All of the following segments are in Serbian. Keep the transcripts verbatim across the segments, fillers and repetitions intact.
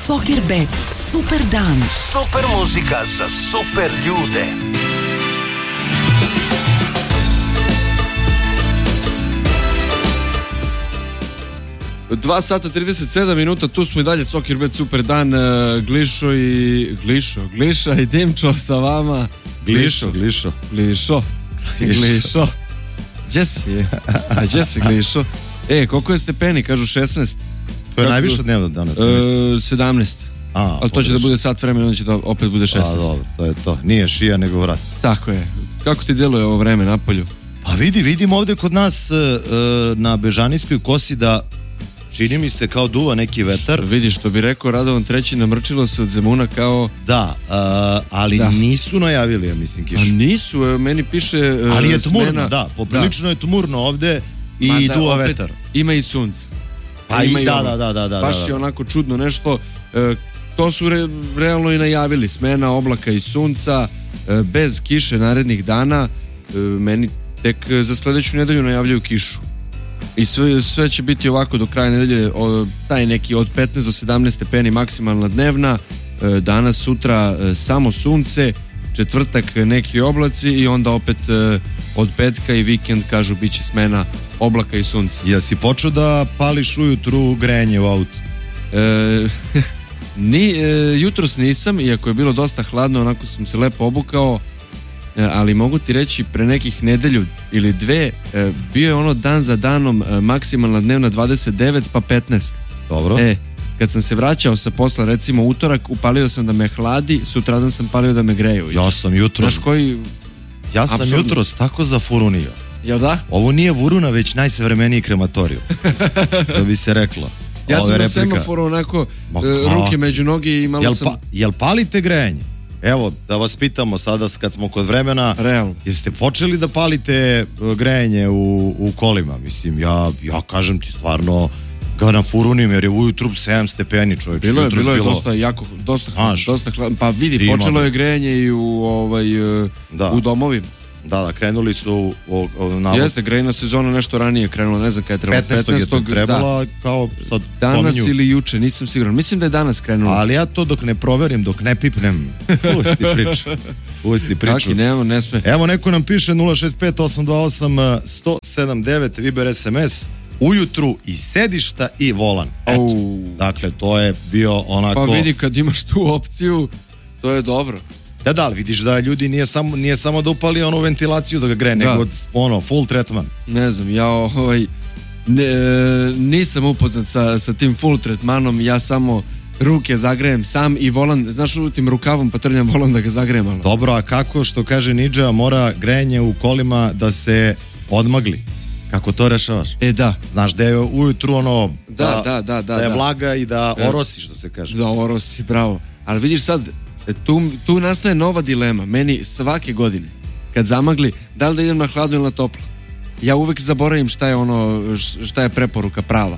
Soccerbet, super dan. Super muzika za super ljude. dva sata trideset sedam minuta, tu smo i dalje, Soccerbet, super dan, Glišo i... Glišo, Gliša i Dimčo sa vama. Glišo, Glišo. Glišo, Glišo. Gdje si? A gdje si, Glišo? E, koliko je stepeni? Kažu šesnaest. To je Kako... najviše dnevno danas? E, sedamnaest. A, ali to će da bude sat vremena, onda će da opet bude šesnaest. A, dobro, to je to. Nije šija, nego vrat. Tako je. Kako ti djeluje ovo vreme napolju? Pa vidi, vidim ovdje kod nas e, na Bežanijskoj kosi da čini mi se kao duva neki vetar. Vidiš, što bi rekao Radovan Treći, namrčilo se od Zemuna kao... Da, a, ali da. nisu najavili, ja mislim, kišu. A nisu, meni piše... Ali je tmurno, smena... da, poprilično da. je tmurno ovdje i da, duva vetar. Ima i sunce. Pa i da, da, da, da, da. Baš je onako čudno nešto. E, to su re, realno i najavili. Smena oblaka i sunca, e, bez kiše narednih dana. E, meni tek za sljedeću nedelju najavljaju kišu. I sve, sve će biti ovako do kraja nedelje, o, taj neki od petnaest do sedamnaest stepeni maksimalna dnevna, e, danas, sutra e, samo sunce, četvrtak neki oblaci i onda opet e, od petka i vikend kažu bit će smena oblaka i sunca. Ja si počeo da pališ ujutru grejanje u autu? E, ni, e, jutros nisam, iako je bilo dosta hladno, onako sam se lepo obukao, ali mogu ti reći pre nekih nedelju ili dve bio je ono dan za danom maksimalna dnevna dvadeset devet pa petnaest. Dobro. E, kad sam se vraćao sa posla, recimo utorak, upalio sam da me hladi, sutradan sam palio da me greju. Ja sam jutros. Znaš koji... Ja sam Absolutno. jutros tako zafurunio. Jel da? Ovo nije vuruna, već najsavremeniji krematoriju. To bi se reklo. Ja sam na replika. Semaforu onako Ma, ruke među nogi i malo jel sam... Pa, jel palite grejanje? Evo, da vas pitamo sada kad smo kod vremena, realno, jeste počeli da palite grejanje u, u kolima? Mislim, ja, ja kažem ti stvarno ga nafurunim jer je ujutru sedam stepeni, čovječ. Bilo je, bilo je dosta jako, dosta hladno, dosta hladno. Pa vidi, Rima. počelo je grejanje i u, ovaj, da. u domovima. Da, da, krenuli su o, o, navod... Jeste, grejna sezona nešto ranije krenula, ne znam kada je trebalo. petnaestog je trebala, da. Kao sad danas pominju. Ili juče, nisam siguran. Mislim da je danas krenula. Ali ja to dok ne proverim, dok ne pipnem, pusti priču. Pusti priču. Kaki, nema, ne sme. Evo, neko nam piše nula šest pet osam dva osam jedan sedam devet, Viber es em es, ujutru i sedišta i volan. Eto, oh. Dakle, to je bio onako... Pa vidi, kad imaš tu opciju, to je dobro. Da, da, vidiš da ljudi nije samo, nije samo da upali onu ventilaciju da ga gre, da. nego ono, full tretman. Ne znam, ja ovaj, ne, nisam upoznat sa, sa tim full tretmanom, ja samo ruke zagrejem sam i volan, znaš, tim rukavom pa trljam volan da ga zagrejem. Ali. Dobro, a kako, što kaže Nidža, mora grejanje u kolima da se odmagli? Kako to rešavaš? E, da. Znaš da je ujutru ono, da, da, da, da, da, da je da. vlaga i da orosi, što se kaže. Da, orosi, bravo. Ali vidiš sad, Tu, tu nastaje nova dilema. Meni svake godine kad zamagli, da li da idem na hladno ili na toplo, ja uvek zaboravim šta je ono, šta je preporuka prava.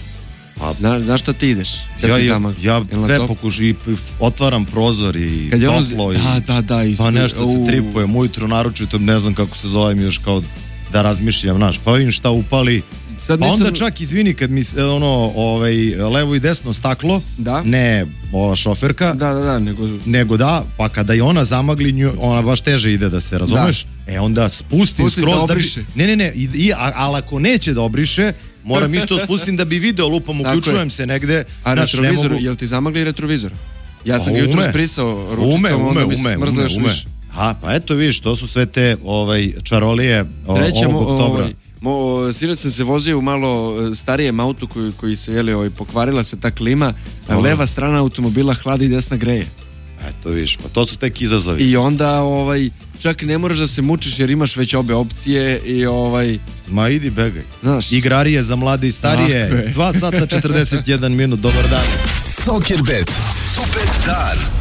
A na, na šta ti ideš? Kad ja, ti ja, ja sve pokušam i otvaram prozor i kad toplo ono, i da, da, da, i pa nešto se tripujem ujutru, naročito ne znam kako se zovem još kao da razmišljam, znaš, pa vidim šta upali. Sad nisam... Pa onda čak, izvini, kad mi ono, ovaj, levo i desno staklo, da? Ne ova šoferka, da, da, da, nego... nego da, pa kada i ona zamagli, nju, ona baš teže ide da se, razumeš? Da. E onda spustim Pusti skroz da obriše. Da bi, ne, ne, ne, i, i, ali ako neće da obriše, moram isto spustim da bi video, lupam, uključujem se negde. A znaš, retrovizor, mogu... jel ti zamagli retrovizor? Ja sam ga jutro sprisao ručicom, ume, ume, onda mi se ume, smrzlo još ume. više. Ha, pa eto vidiš, to su sve te ovaj, čarolije Srećemo, ovog oktobra. Ovaj, Mo, sinoć sam se vozio u malo starijem autu koji, koji se, jeli, ovaj, pokvarila se ta klima, a leva strana automobila hladi i desna greje. Eto viš, pa to su tek izazovi. I onda ovaj, čak ne moraš da se mučiš jer imaš već obe opcije i ovaj... Ma idi begaj. Znaš. Igrarije za mlade i starije. dva sata četrdeset jedan minut, dobar dan. Soccerbet, super dan.